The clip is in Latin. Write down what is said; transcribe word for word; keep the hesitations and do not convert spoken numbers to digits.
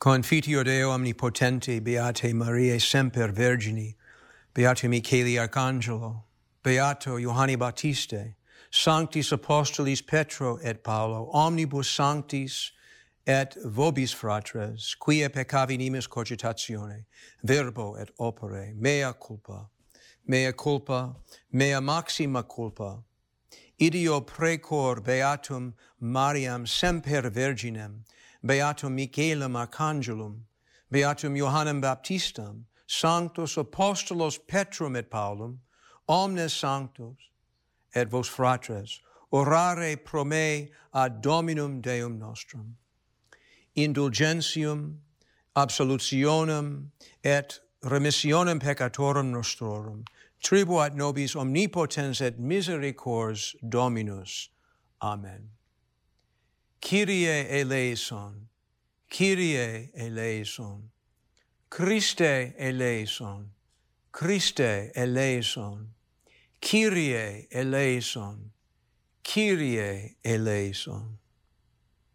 Confiteor Deo omnipotente, Beate Mariae semper Virgini, Beato Michele Arcangelo, Beato Ioanni Baptiste, Sanctis Apostolis Petro et Paulo, omnibus sanctis et vobis fratres, quia peccavi nimis cogitatione, verbo et opere, mea culpa, mea culpa, mea maxima culpa, ideo precor Beatum Mariam semper Virginem, Beatum Michaelem Arcangelum, Beatum Ioannem Baptistam, Sanctos Apostolos Petrum et Paulum, omnes sanctos, et vos fratres, orare pro me ad Dominum Deum nostrum. Indulgentium, absolutionem, et remissionem peccatorum nostrorum, tribuat nobis omnipotens et misericors Dominus. Amen. Kyrie eleison, Kyrie eleison, Christe eleison, Christe eleison, Kyrie eleison, Kyrie eleison.